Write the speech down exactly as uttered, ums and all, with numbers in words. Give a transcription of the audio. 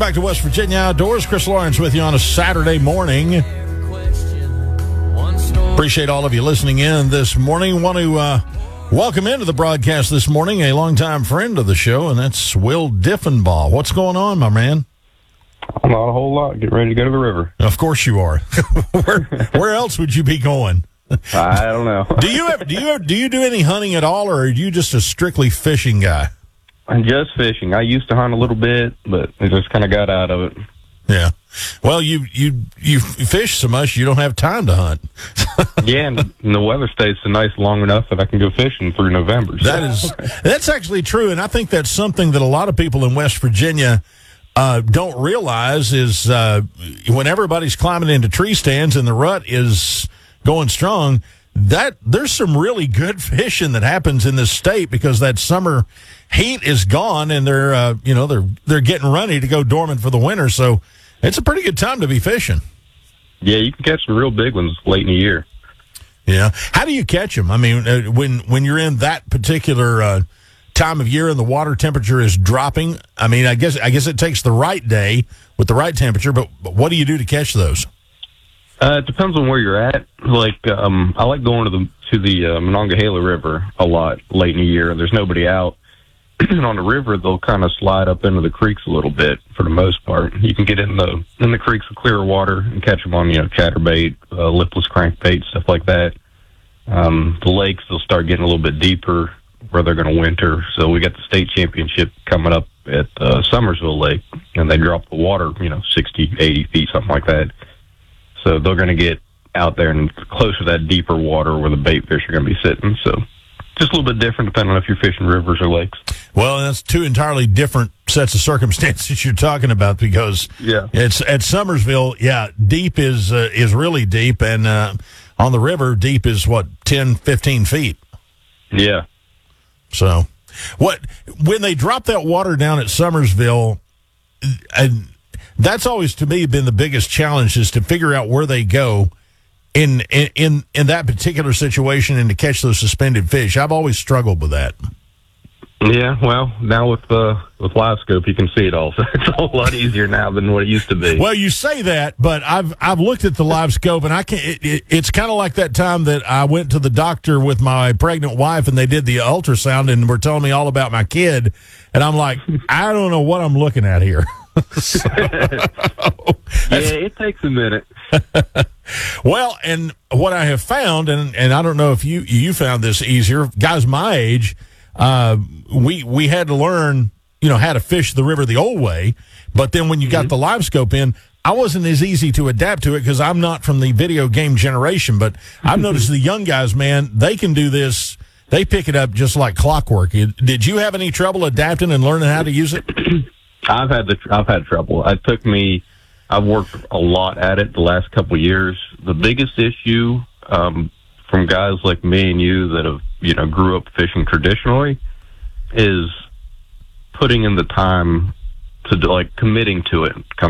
Back to West Virginia Outdoors. Chris Lawrence with you on a Saturday morning. Appreciate all of you listening in this morning. Want to uh, welcome into the broadcast this morning a longtime friend of the show, and that's Will Diffenbaugh. What's going on, my man? Not a whole lot. Get ready to go to the river. Of course you are. where, where else would you be going? I don't know. do you ever, do you ever, do you do any hunting at all, or are you just a strictly fishing guy? I'm just fishing. I used to hunt a little bit, but I just kind of got out of it. Yeah. Well, you you you fish so much you don't have time to hunt. Yeah, and, and the weather stays so nice long enough that I can go fishing through November. So. That is that's actually true, and I think that's something that a lot of people in West Virginia uh, don't realize is uh, when everybody's climbing into tree stands and the rut is going strong, that there's some really good fishing that happens in this state because that summer heat is gone and they're uh, you know they're they're getting ready to go dormant for the winter. So it's a pretty good time to be fishing. Yeah, you can catch some real big ones late in the year. Yeah, how do you catch them? I mean, uh, when when you're in that particular uh, time of year and the water temperature is dropping. I mean, I guess I guess it takes the right day with the right temperature. But, but what do you do to catch those? Uh, it depends on where you're at. Like, um, I like going to the to the uh, Monongahela River a lot late in the year. There's nobody out. And on the river, they'll kind of slide up into the creeks a little bit for the most part. You can get in the in the creeks with clearer water and catch them on, you know, chatterbait, uh, lipless crankbait, stuff like that. Um, the lakes, they'll start getting a little bit deeper where they're going to winter. So we got the state championship coming up at uh, Summersville Lake, and they drop the water, you know, sixty, eighty feet, something like that. So they're going to get out there and closer to that deeper water where the bait fish are going to be sitting. So just a little bit different depending on if you're fishing rivers or lakes. Well, that's two entirely different sets of circumstances you're talking about because yeah. it's at Summersville, yeah, deep is uh, is really deep, and uh, on the river, deep is, what, ten, fifteen feet? Yeah. So what when they drop that water down at Summersville, and that's always, to me, been the biggest challenge is to figure out where they go in in in that particular situation and to catch those suspended fish. I've always struggled with that. Yeah, well, now with uh, with live scope, you can see it all. So it's a whole lot easier now than what it used to be. Well, you say that, but I've I've looked at the live scope, and I can. It, it, it's kind of like that time that I went to the doctor with my pregnant wife, and they did the ultrasound, and were telling me all about my kid, and I'm like, I don't know what I'm looking at here. So, yeah, it takes a minute. Well, and what I have found, and and I don't know if you you found this easier, guys my age. Uh, we we had to learn, you know, how to fish the river the old way. But then when you got mm-hmm. the live scope in, I wasn't as easy to adapt to it because I'm not from the video game generation. But I've noticed the young guys, man, they can do this. They pick it up just like clockwork. Did you have any trouble adapting and learning how to use it? I've had the I've had trouble. It took me. I've worked a lot at it the last couple of years. The biggest issue um, from guys like me and you that have, you know, grew up fishing traditionally is putting in the time to, like, committing to it.